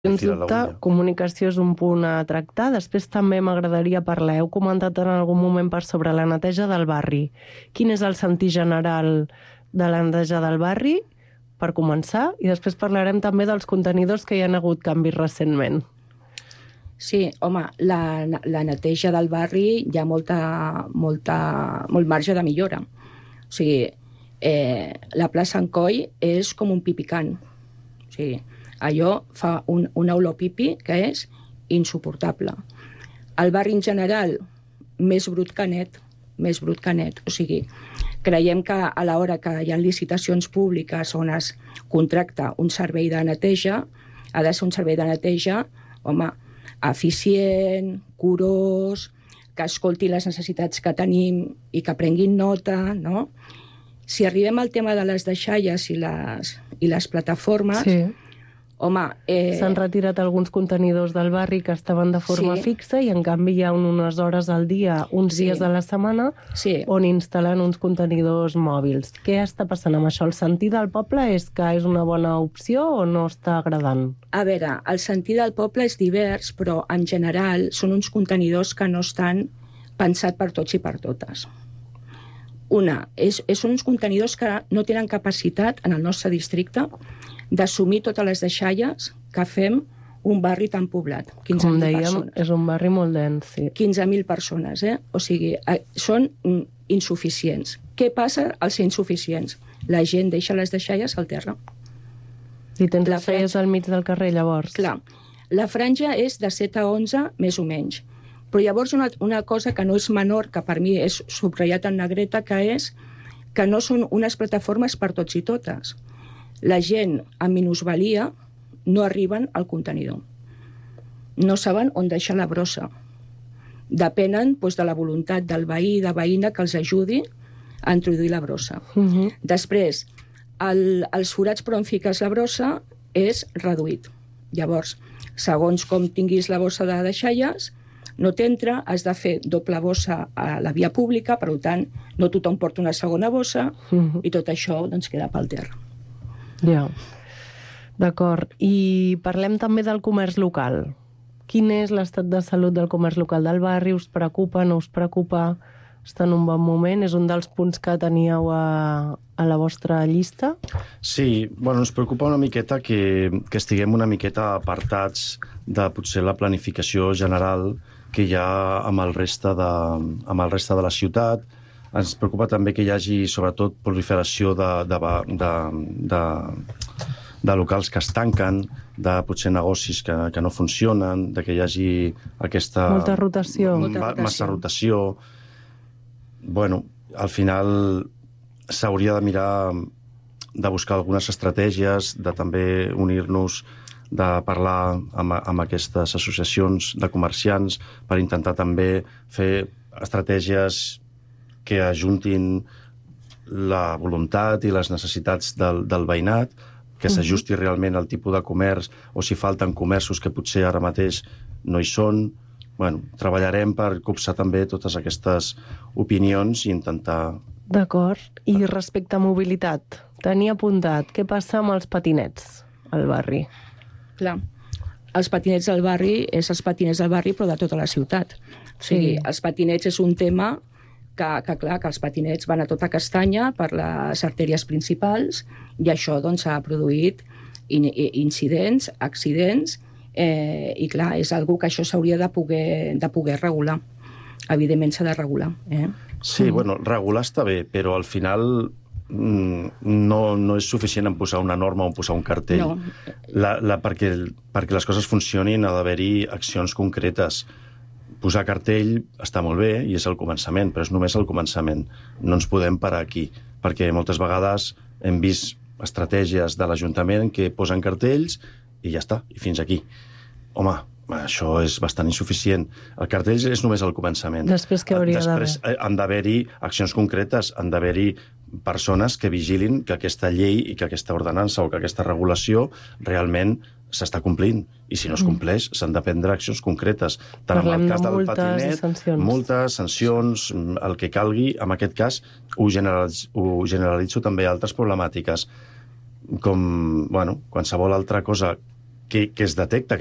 Sens dubte, comunicació és un punt a tractar. Després també m'agradaria parlar. Heu comentat en algun moment per sobre la neteja del barri. Quin és el sentir general de la neteja del barri, per començar? I després parlarem també dels contenidors que hi ha hagut canvis recentment. Sí, home, la neteja del barri hi ha molt marge de millora. O sigui, la plaça Encoi és com un pipicant. O sigui, allò fa una olor pipi que és insuportable. El barri en general, més brut que net. O sigui, creiem que a l'hora que hi ha licitacions públiques on es contracta un servei de neteja, ha de ser un servei de neteja, home, eficient, curós, que escolti les necessitats que tenim i que prenguin nota, no? Si arribem al tema de les deixalles i les plataformes, sí. Home... S'han retirat alguns contenidors del barri que estaven de forma fixa i en canvi hi ha unes hores al dia, uns dies de la setmana, on instal·len uns contenidors mòbils. Què està passant amb això? El sentir del poble és que és una bona opció o no està agradant? A veure, el sentir del poble és divers, però en general són uns contenidors que no estan pensats per tots i per totes. Són uns contenidors que no tenen capacitat en el nostre districte d'assumir totes les deixalles que fem un barri tan poblat. 15.000 persones. Com dèiem, és un barri molt dens, sí. 15.000 persones, O sigui, són insuficients. Què passa al ser insuficients? La gent deixa les deixalles al terra. I tens les deixalles al mig del carrer, llavors? Clar. La franja és de 7 a 11, més o menys. Però llavors una cosa que no és menor, que per mi és subratllat en negreta, que és que no són unes plataformes per tots i totes. La gent amb minusvalia no arriben al contenidor. No saben on deixar la brossa. Depenen de la voluntat del veí, de veïna, que els ajudi a introduir la brossa. Després, els forats per on fiques la brossa és reduït. Llavors, segons com tinguis la bossa de deixalles, no t'entra, has de fer doble bossa a la via pública, per tant, no tothom porta una segona bossa, i tot això queda pel terra. Ja, d'acord. I parlem també del comerç local. Quin és l'estat de salut del comerç local del barri? Us preocupa, no us preocupa? Està en un bon moment? És un dels punts que teníeu a la vostra llista? Sí, ens preocupa una miqueta que estiguem una miqueta apartats de potser la planificació general que hi ha amb el reste de la ciutat. Ens preocupa també que hi hagi, sobretot, proliferació de locals que es tanquen, de potser negocis que no funcionen, de que hi hagi aquesta... Molta rotació. Massa rotació. Al final s'hauria de mirar de buscar algunes estratègies, de també unir-nos, de parlar amb aquestes associacions de comerciants per intentar també fer estratègies que ajuntin la voluntat i les necessitats del veïnat, que s'ajusti realment al tipus de comerç, o si falten comerços que potser ara mateix no hi són. Treballarem per copsar també totes aquestes opinions i intentar... D'acord. I respecte a mobilitat, tenia apuntat, què passa amb els patinets al barri? Clar, els patinets del barri és els patinets del barri, però de tota la ciutat. O sigui, els patinets és un tema que els patinets van a tota castanya per les artèries principals i això ha produït incidents, accidents, i clar, és algo que això s'hauria de poder regular. Evidentment s'ha de regular. Sí, regular està bé, però al final no és suficient en posar una norma o posar un cartell. No. Perquè les coses funcionin ha d'haver-hi accions concretes. Posar cartell està molt bé i és el començament, però és només el començament. No ens podem parar aquí, perquè moltes vegades hem vist estratègies de l'Ajuntament que posen cartells i ja està, i fins aquí. Home, això és bastant insuficient. El cartell és només el començament. Després què hauria d'haver? Després han d'haver-hi accions concretes, han d'haver-hi persones que vigilin que aquesta llei i que aquesta ordenança o que aquesta regulació realment s'està complint. I si no es compleix, s'han de prendre accions concretes. Tant en el cas del patinet, multes, sancions, el que calgui. En aquest cas, ho generalitzo també a altres problemàtiques, com qualsevol altra cosa que es detecta